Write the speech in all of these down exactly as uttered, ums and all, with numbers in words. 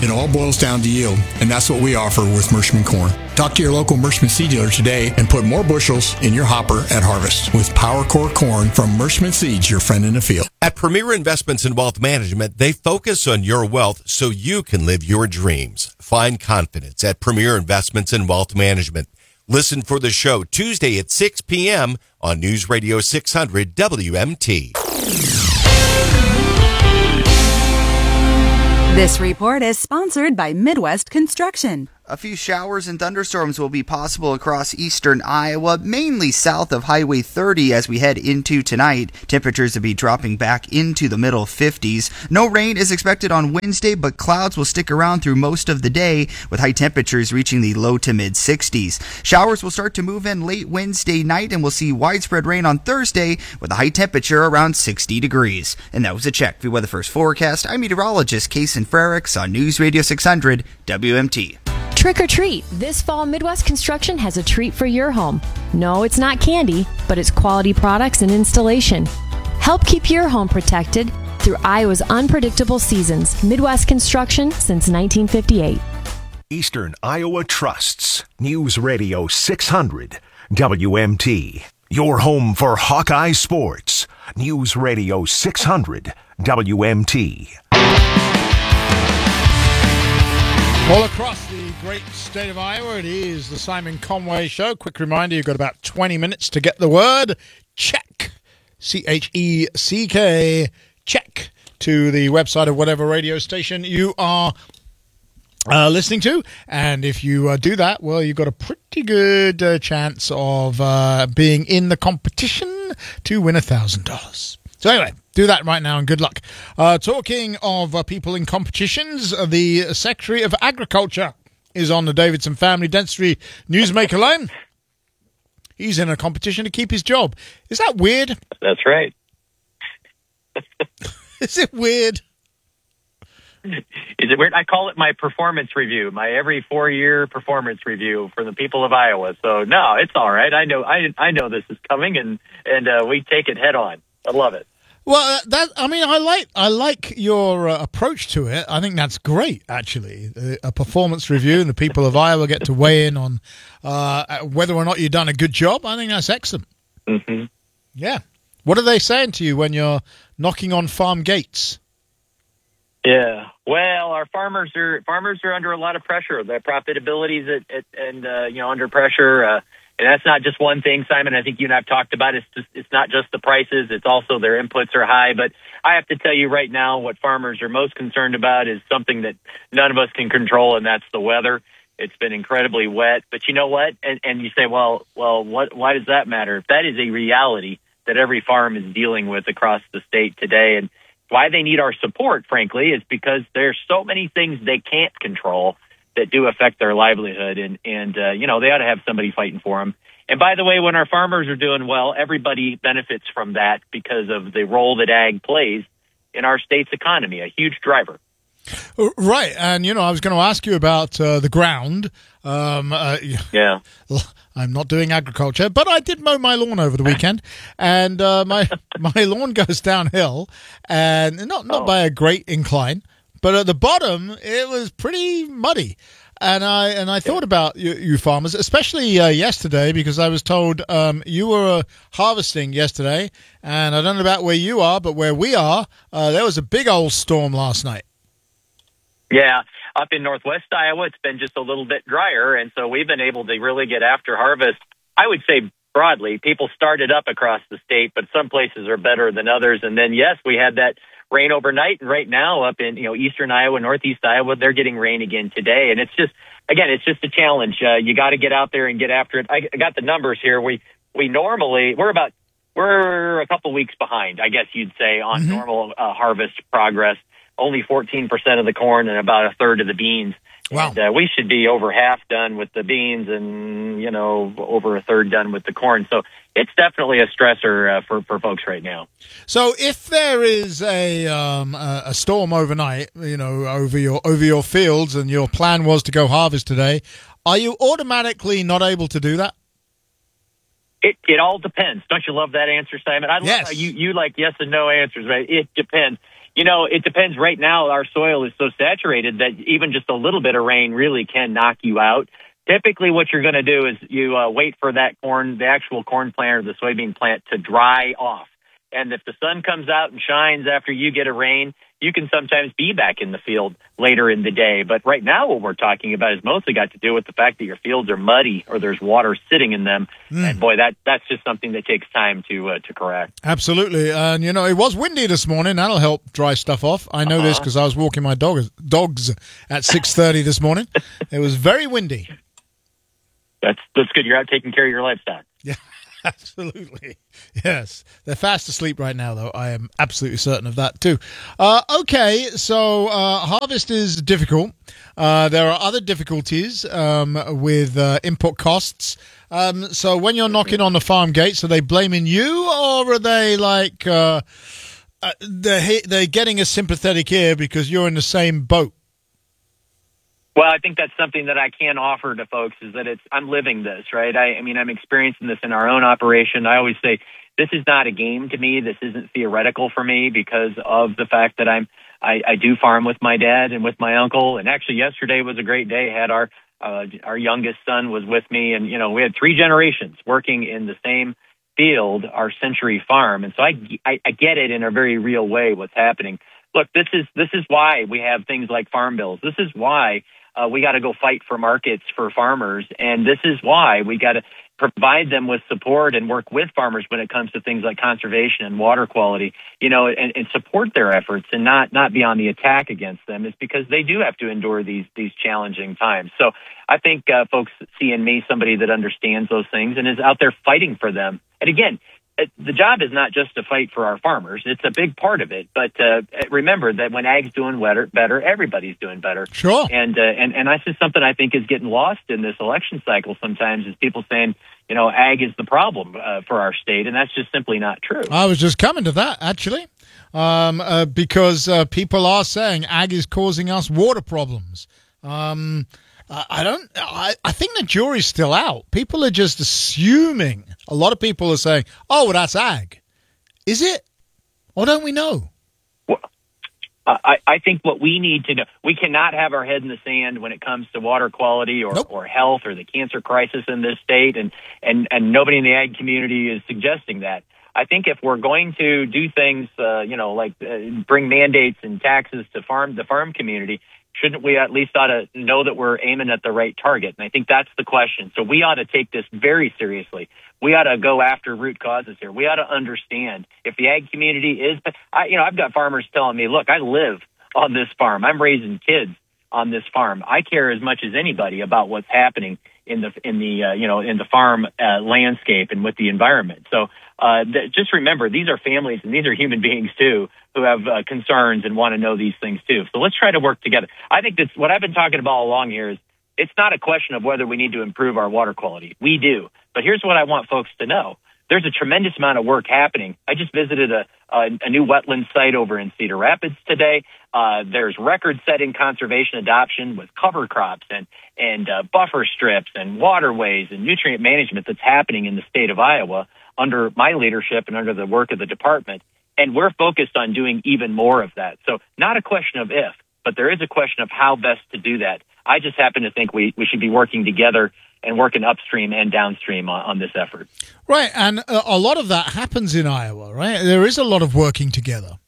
It all boils down to yield, and that's what we offer with Mershman Corn. Talk to your local Mershman seed dealer today and put more bushels in your hopper at harvest with Power Core Corn from Mershman Seeds, your friend in the field. At Premier Investments in Wealth Management, they focus on your wealth so you can live your dreams. Find confidence at Premier Investments in Wealth Management. Listen for the show Tuesday at six p.m. on News Radio six hundred W M T. This report is sponsored by Midwest Construction. A few showers and thunderstorms will be possible across eastern Iowa, mainly south of Highway thirty as we head into tonight. Temperatures will be dropping back into the middle fifties. No rain is expected on Wednesday, but clouds will stick around through most of the day, with high temperatures reaching the low to mid sixties. Showers will start to move in late Wednesday night, and we'll see widespread rain on Thursday with a high temperature around sixty degrees. And that was a check. For Weather First Forecast, I'm meteorologist Kason Frericks on News Radio six hundred W M T. Trick or treat. This fall, Midwest Construction has a treat for your home. No, it's not candy, but it's quality products and installation. Help keep your home protected through Iowa's unpredictable seasons. Midwest Construction since nineteen fifty-eight. Eastern Iowa Trusts. News Radio six hundred W M T. Your home for Hawkeye Sports. News Radio six hundred W M T. All across the great state of Iowa, it is the Simon Conway Show. Quick reminder, you've got about twenty minutes to get the word check, C H E C K, check, to the website of whatever radio station you are uh, listening to. And if you uh, do that, well, you've got a pretty good uh, chance of uh, being in the competition to win one thousand dollars. So anyway, do that right now and good luck. Uh, talking of uh, people in competitions, uh, the Secretary of Agriculture is on the Davidson Family Dentistry Newsmaker line. He's in a competition to keep his job. Is that weird? That's right. Is it weird? Is it weird? I call it my performance review, my every four-year performance review for the people of Iowa. So no, it's all right. I know, I I know this is coming, and and uh, we take it head on. I love it. Well, that I mean, I like I like your uh, approach to it. I think that's great, actually. A performance review, and the people of Iowa get to weigh in on uh, whether or not you've done a good job. I think that's excellent. Mm-hmm. Yeah. What are they saying to you when you're knocking on farm gates? Yeah. Well, our farmers are farmers are under a lot of pressure. Their profitability is at, at, and uh, you know under pressure. Uh, And that's not just one thing, Simon. I think you and I have talked about it. It's just, it's not just the prices. It's also their inputs are high. But I have to tell you right now, what farmers are most concerned about is something that none of us can control, and that's the weather. It's been incredibly wet. But you know what? And, and you say, well, well, what? Why does that matter? That is a reality that every farm is dealing with across the state today. And why they need our support, frankly, is because there's so many things they can't control that do affect their livelihood, and, and uh, you know, they ought to have somebody fighting for them. And by the way, when our farmers are doing well, everybody benefits from that because of the role that ag plays in our state's economy, a huge driver. Right, and, you know, I was going to ask you about uh, the ground. Um, uh, yeah. I'm not doing agriculture, but I did mow my lawn over the weekend, and uh, my my lawn goes downhill, and not, not oh. by a great incline. But at the bottom, it was pretty muddy, and I and I thought about you, you farmers, especially uh, yesterday, because I was told um, you were uh, harvesting yesterday, and I don't know about where you are, but where we are, uh, there was a big old storm last night. Yeah, up in northwest Iowa, it's been just a little bit drier, and so we've been able to really get after harvest. I would say broadly, people started up across the state, but some places are better than others. And then, yes, we had that rain overnight, and right now up in, you know, eastern Iowa, northeast Iowa, they're getting rain again today. And it's just, again, it's just a challenge. Uh, you got to get out there and get after it. I, I got the numbers here. We we normally, we're about, we're a couple weeks behind, I guess you'd say, on mm-hmm. normal uh, harvest progress. Only fourteen percent of the corn and about a third of the beans. Wow. And, uh, we should be over half done with the beans and, you know, over a third done with the corn. So it's definitely a stressor uh, for, for folks right now. So if there is a um, a storm overnight, you know, over your over your fields, and your plan was to go harvest today, are you automatically not able to do that? It it all depends. Don't you love that answer, Simon? I love yes. how you, you like yes and no answers, right? It depends. You know, it depends. Right now, our soil is so saturated that even just a little bit of rain really can knock you out. Typically, what you're going to do is you uh, wait for that corn, the actual corn plant or the soybean plant to dry off. And if the sun comes out and shines after you get a rain, you can sometimes be back in the field later in the day. But right now what we're talking about is mostly got to do with the fact that your fields are muddy or there's water sitting in them. Mm. And boy, that that's just something that takes time to uh, to correct. Absolutely. And, you know, it was windy this morning. That'll help dry stuff off. I know uh-huh. this because I was walking my dog, dogs at six thirty this morning. It was very windy. That's, that's good. You're out taking care of your livestock. Yeah. Absolutely. Yes. They're fast asleep right now, though. I am absolutely certain of that, too. Uh, okay, so uh, harvest is difficult. Uh, there are other difficulties um, with uh, input costs. Um, so when you're knocking on the farm gates, are they blaming you, or are they like uh, uh, they're, they're getting a sympathetic ear because you're in the same boat? Well, I think that's something that I can offer to folks is that it's I'm living this, right? I, I mean, I'm experiencing this in our own operation. I always say this is not a game to me. This isn't theoretical for me because of the fact that I'm I, I do farm with my dad and with my uncle. And actually, yesterday was a great day. Had our uh, our youngest son was with me, and you know we had three generations working in the same field, our Century Farm. And so I, I, I get it in a very real way what's happening. Look, this is this is why we have things like farm bills. This is why. Uh, we got to go fight for markets for farmers. And this is why we got to provide them with support and work with farmers when it comes to things like conservation and water quality, you know, and, and support their efforts and not, not be on the attack against them. It's because they do have to endure these, these challenging times. So I think uh, folks see in me somebody that understands those things and is out there fighting for them. And again, the job is not just to fight for our farmers. It's a big part of it. But uh, remember that when ag's doing better, better, everybody's doing better. Sure. And, uh, and and that's just something I think is getting lost in this election cycle sometimes is people saying, you know, ag is the problem uh, for our state. And that's just simply not true. I was just coming to that, actually, um, uh, because uh, people are saying ag is causing us water problems. Um I don't. I, I think the jury's still out. People are just assuming. A lot of people are saying, "Oh, well, that's ag." Is it, or don't we know? Well, I, I think what we need to know, we cannot have our head in the sand when it comes to water quality or, nope. or health or the cancer crisis in this state, and, and, and nobody in the ag community is suggesting that. I think if we're going to do things, uh, you know, like uh, bring mandates and taxes to farm the farm community. Shouldn't we at least ought to know that we're aiming at the right target? And I think that's the question. So we ought to take this very seriously. We ought to go after root causes here. We ought to understand if the ag community is, I, you know, I've got farmers telling me, look, I live on this farm. I'm raising kids on this farm. I care as much as anybody about what's happening in the, in the, uh, you know, in the farm uh, landscape and with the environment. So uh, th- just remember, these are families and these are human beings too, who have uh, concerns and want to know these things too. So let's try to work together. I think that's what I've been talking about all along here is it's not a question of whether we need to improve our water quality. We do. But here's what I want folks to know. There's a tremendous amount of work happening. I just visited a, a, a new wetland site over in Cedar Rapids today. Uh, there's record-setting conservation adoption with cover crops and, and uh, buffer strips and waterways and nutrient management that's happening in the state of Iowa under my leadership and under the work of the department. And we're focused on doing even more of that. So not a question of if, but there is a question of how best to do that. I just happen to think we, we should be working together and working upstream and downstream on, on this effort. Right, and a, a lot of that happens in Iowa, right? There is a lot of working together.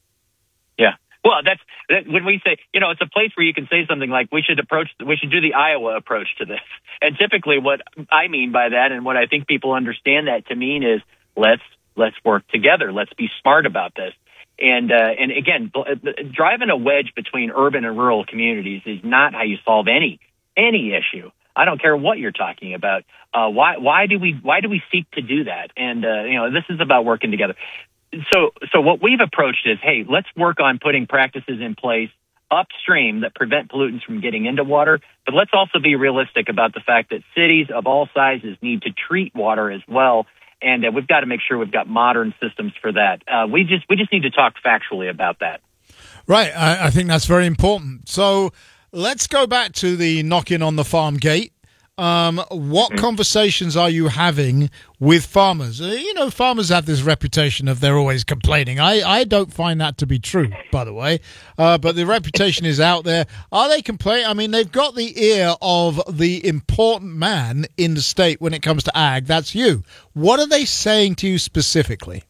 Yeah. Well, that's that, when we say, you know, it's a place where you can say something like we should approach, we should do the Iowa approach to this. And typically what I mean by that and what I think people understand that to mean is let's let's work together. Let's be smart about this. And uh, and again, driving a wedge between urban and rural communities is not how you solve any any issue. I don't care what you're talking about. Uh, why why do we why do we seek to do that? And uh, you know, this is about working together. So so what we've approached is, hey, let's work on putting practices in place upstream that prevent pollutants from getting into water. But let's also be realistic about the fact that cities of all sizes need to treat water as well. And uh, we've got to make sure we've got modern systems for that. Uh, we just we just need to talk factually about that. Right. I, I think that's very important. So let's go back to the knocking on the farm gate. Um, what conversations are you having with farmers? Uh, you know, farmers have this reputation of they're always complaining. I, I don't find that to be true, by the way. Uh, but the reputation is out there. Are they complaining? I mean, they've got the ear of the important man in the state when it comes to ag. That's you. What are they saying to you specifically?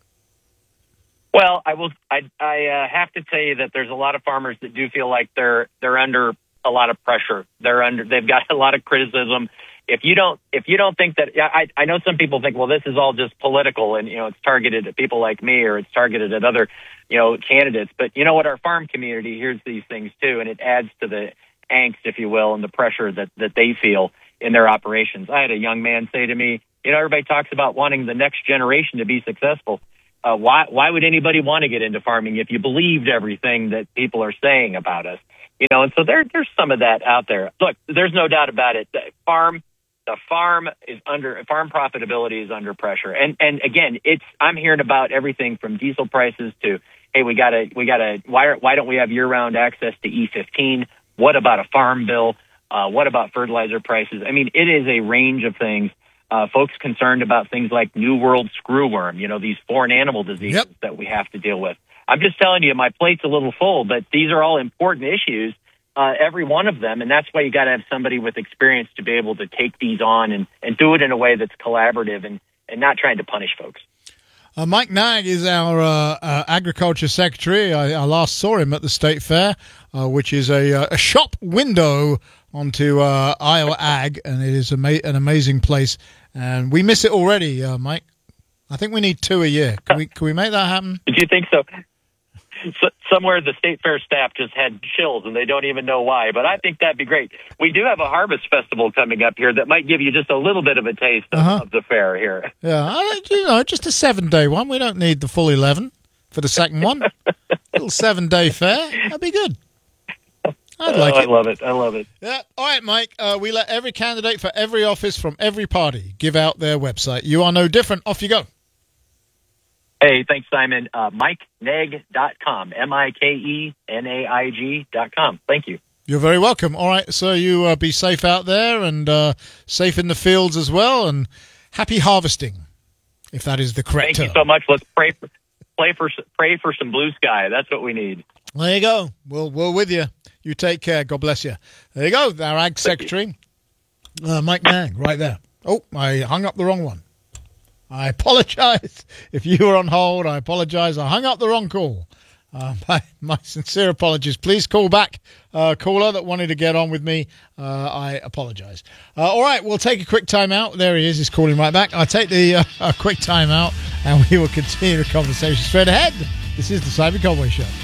Well, I will. I, I uh, have to tell you that there's a lot of farmers that do feel like they're they're under a lot of pressure. They're under. They've got a lot of criticism. If you don't, if you don't think that, I, I know some people think, well, this is all just political, and you know, it's targeted at people like me, or it's targeted at other, you know, candidates. But you know what? Our farm community hears these things too, and it adds to the angst, if you will, and the pressure that that they feel in their operations. I had a young man say to me, you know, everybody talks about wanting the next generation to be successful. Uh, why why would anybody want to get into farming if you believed everything that people are saying about us? You know, and so there there's some of that out there. Look, there's no doubt about it. The farm the farm is under farm profitability is under pressure. And and again, it's I'm hearing about everything from diesel prices to, hey, we gotta we gotta why why don't we have year round access to E fifteen? What about a farm bill? Uh, what about fertilizer prices? I mean, it is a range of things. Uh, folks concerned about things like New World screwworm, you know, these foreign animal diseases yep. that we have to deal with. I'm just telling you, my plate's a little full, but these are all important issues, uh, every one of them, and that's why you got to have somebody with experience to be able to take these on and, and do it in a way that's collaborative and, and not trying to punish folks. Uh, Mike Nag is our uh, uh, agriculture secretary. I, I last saw him at the state fair, uh, which is a, a shop window onto uh, Iowa Ag, and it is ama- an amazing place. And we miss it already, uh, Mike. I think we need two a year. Can we can we make that happen? Do you think so? so? Somewhere the state fair staff just had chills, and they don't even know why. But I think that'd be great. We do have a harvest festival coming up here that might give you just a little bit of a taste of, uh-huh. of the fair here. Yeah, I, you know, just a seven-day one. We don't need the full eleven for the second one. Little seven-day fair. That'd be good. I'd like oh, it. I love it. I love it. Yeah. All right, Mike. Uh, we let every candidate for every office from every party give out their website. You are no different. Off you go. Hey, thanks, Simon. Uh, Mike Naig dot com. M I K E N A I G dot com. Thank you. You're very welcome. All right, so you uh, be safe out there and uh, safe in the fields as well, and happy harvesting, if that is the correct Thank term. you so much. Let's pray for, pray for, pray for some blue sky. That's what we need. There you go. We'll, we're with you. You take care. God bless you. There you go. Our Ag Secretary, uh, Mike Nag, right there. Oh, I hung up the wrong one. I apologize. If you were on hold, I apologize. I hung up the wrong call. Uh, my, my sincere apologies. Please call back. Uh, caller that wanted to get on with me, uh, I apologize. Uh, all right, we'll take a quick time out. There he is. He's calling right back. I'll take the uh, a quick time out, and we will continue the conversation straight ahead. This is the Simon Conway Show.